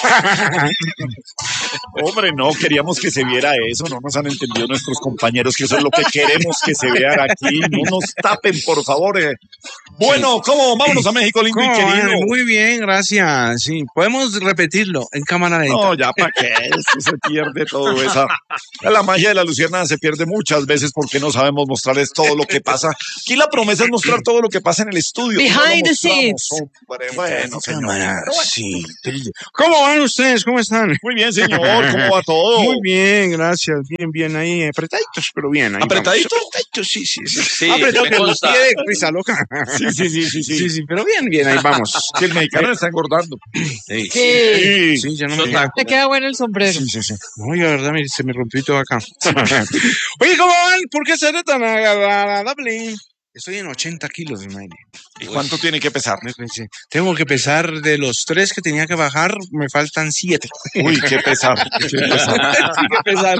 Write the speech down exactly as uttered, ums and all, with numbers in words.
Hombre, no, queríamos que se viera eso, no nos han entendido nuestros compañeros que eso es lo que queremos que se vea aquí, no nos tapen, por favor. eh. Bueno, ¿cómo? Vámonos a México, lindo y ¿Cómo, querido. vale? Muy bien, gracias. Sí, podemos repetirlo en cámara lenta. No, ya para qué, eso se pierde todo esa. La magia de la luciérnaga se pierde muchas veces porque no sabemos mostrarles todo lo que pasa. Aquí la promesa es mostrar todo lo que pasa en el estudio. Behind No the scenes. Hombre, bueno, señor. Cámara, sí. ¿Cómo van ustedes? ¿Cómo están? Muy bien, señor, ¿cómo va todo? Muy bien, gracias. Bien, bien, ahí apretaditos, pero bien. Ahí ¿Apretaditos? vamos. Apretaditos, sí, sí. sí. Sí, Apretado me que los consta. quiere risa loca. Sí, sí, sí, sí, sí. Sí, sí, pero bien, bien, ahí vamos. Que el mexicano está engordando. Sí, Sí. sí, ya no me Son queda. tacos. Te queda bueno el sombrero. Sí, sí, sí. No, la verdad, mire, se me rompió todo acá. Oye, ¿cómo van? ¿Por qué seré tan agradable? Estoy en ochenta kilos, mi madre. ¿Y cuánto tiene que pesar? Me pensé, tengo que pesar de los tres que tenía que bajar, me faltan siete. Uy, qué pesar, qué pesar. Sí, que pesar.